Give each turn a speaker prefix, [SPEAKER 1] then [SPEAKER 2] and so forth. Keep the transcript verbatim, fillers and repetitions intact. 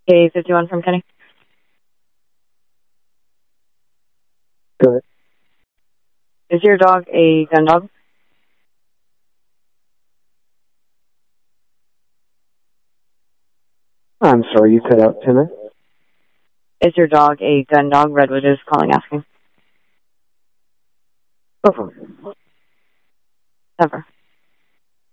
[SPEAKER 1] K fifty-one from Kenny.
[SPEAKER 2] Go ahead.
[SPEAKER 1] Is your dog a gun dog?
[SPEAKER 2] I'm sorry, you cut out, Timmy.
[SPEAKER 1] Is your dog a gun dog? Redwood is calling asking.
[SPEAKER 2] No problem.
[SPEAKER 1] Never.